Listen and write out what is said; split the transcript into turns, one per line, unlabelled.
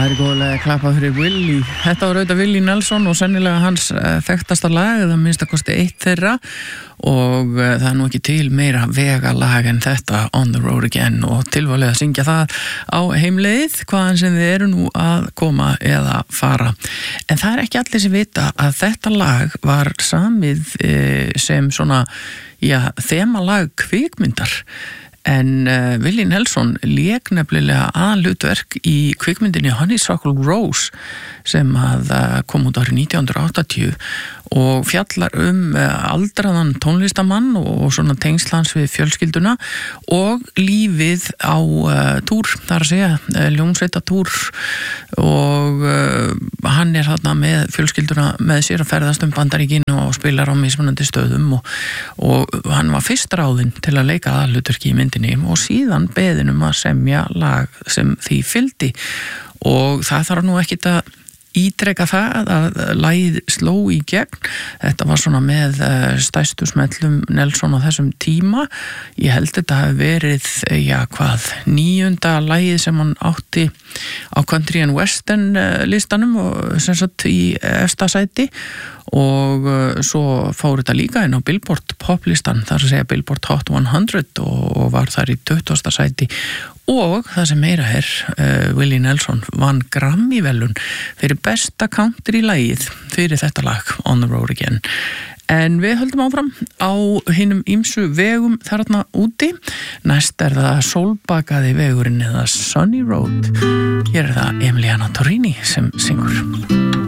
Það góðlega klappað fyrir Willie. Þetta var auðvitað Willie Nelson og sennilega hans þekktasta lag, eða minnst að kosti eitt þeirra, og það nú ekki til meira vegalag en þetta, On the Road Again, og tilvalið að syngja það á heimleið hvaðan sem þið eru nú að koma eða fara. En það ekki allir sem vita að þetta lag var samið sem svona, þemalag kvikmyndar. En Willie Nelson lék nefnilega aðalhlutverk í kvikmyndinni Honeysuckle Rose sem kom út árið 1980 og fjallar aldraðan tónlistamann og svona tengslans við fjölskylduna og lífið á túr, þar að segja, ljónsveitatúr, og hann þarna með fjölskylduna með sér að ferðast Bandaríkin og spilar á mismunandi stöðum og hann var fyrst ráðinn til að leika aðalhlutverki í myndinni og síðan beðinn að semja lag sem því fylgdi, og það þarf nú ekkit að ítreka það að lagið sló í gegn. Þetta var svona með stærstu smellum Nelson á þessum tíma. Ég held þetta hafi verið 9. lagið sem hann átti á Country and Western listanum og sem sagt í efsta sæti, og svo fór þetta líka inn á Billboard poplistan, þar að segja Billboard Hot 100, og var þar í 20. sæti. Og það sem meira Willie Nelson vann Grammy-verðlaun fyrir besta country-lagið fyrir þetta lag, On the Road Again. En við höldum áfram á hinum ýmsu vegum þarna úti. Næst það sólbakaði vegurinn eða Sunny Road. Hér það Emiliana Torrini sem syngur.